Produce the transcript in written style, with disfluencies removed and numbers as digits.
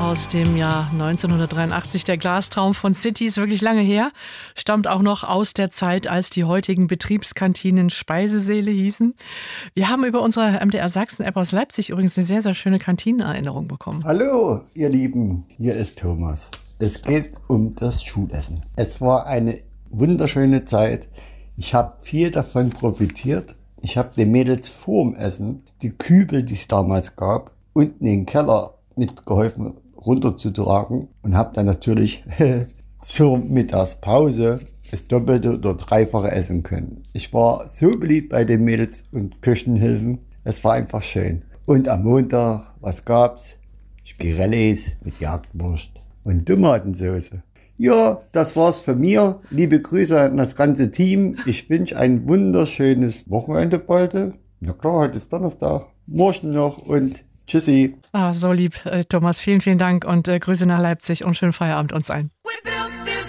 aus dem Jahr 1983. Der Glastraum von City ist wirklich lange her. Stammt auch noch aus der Zeit, als die heutigen Betriebskantinen Speisesäle hießen. Wir haben über unsere MDR Sachsen-App aus Leipzig übrigens eine sehr, sehr schöne Kantinenerinnerung bekommen. Hallo, ihr Lieben, hier ist Thomas. Es geht um das Schulessen. Es war eine wunderschöne Zeit. Ich habe viel davon profitiert. Ich habe den Mädels vorm Essen die Kübel, die es damals gab, unten in den Keller mitgeholfen runterzutragen und habe dann natürlich zur Mittagspause das Doppelte oder Dreifache essen können. Ich war so beliebt bei den Mädels und Küchenhilfen. Es war einfach schön. Und am Montag, was gab's? Spirellis mit Jagdwurst und Tomatensauce. Ja, das war's von mir. Liebe Grüße an das ganze Team. Ich wünsche ein wunderschönes Wochenende bald. Na klar, heute ist Donnerstag. Morgen noch und tschüssi. So lieb, Thomas. Vielen, vielen Dank und Grüße nach Leipzig und schönen Feierabend uns allen.